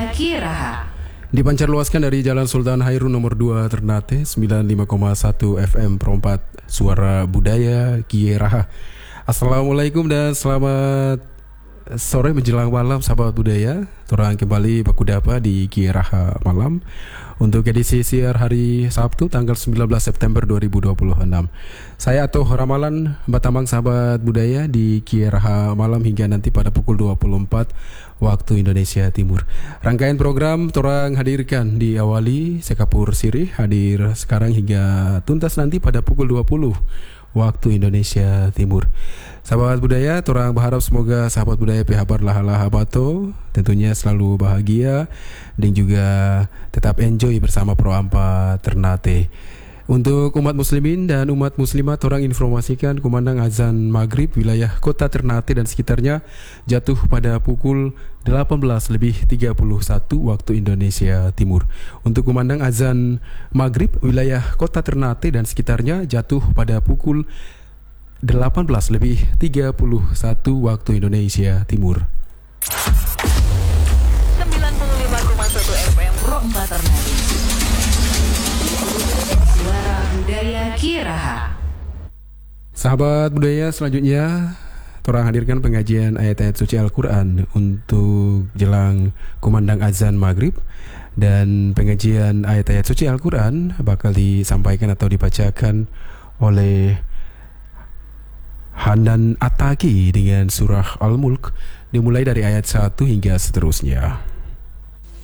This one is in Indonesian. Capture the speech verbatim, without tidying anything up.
Budaya Kieraha. Dipancarluaskan dari Jalan Sultan Hairun nomor dua Ternate, sembilan puluh lima koma satu F M perempat Suara Budaya Kieraha. Assalamualaikum dan selamat sore menjelang malam sahabat budaya. Torang kembali baku dapa di Kieraha malam untuk edisi siar hari Sabtu tanggal sembilan belas September dua ribu dua puluh enam. Saya Atoh Ramalan batamang sahabat budaya di Kieraha malam hingga nanti pada pukul dua puluh empat waktu Indonesia Timur. Rangkaian program torang hadirkan diawali Sekapur Sirih hadir sekarang hingga tuntas nanti pada pukul dua puluh waktu Indonesia Timur. Sahabat budaya, torang berharap semoga sahabat budaya pehabar laha-laha bato tentunya selalu bahagia dan juga tetap enjoy bersama Pro Ampa Ternate. Untuk umat muslimin dan umat muslimat, orang informasikan kumandang azan maghrib wilayah kota Ternate dan sekitarnya jatuh pada pukul delapan belas lebih tiga puluh satu waktu Indonesia Timur. Untuk kumandang azan maghrib wilayah kota Ternate dan sekitarnya jatuh pada pukul delapan belas lebih tiga puluh satu waktu Indonesia Timur. sembilan puluh lima koma satu F M Pro Ampa Ternate. Suara Budaya Kieraha. Sahabat budaya, selanjutnya torang hadirkan pengajian ayat-ayat suci Al-Quran untuk jelang kumandang azan maghrib. Dan pengajian ayat-ayat suci Al-Quran bakal disampaikan atau dibacakan oleh Hanan Ataki dengan surah Al-Mulk dimulai dari ayat satu hingga seterusnya.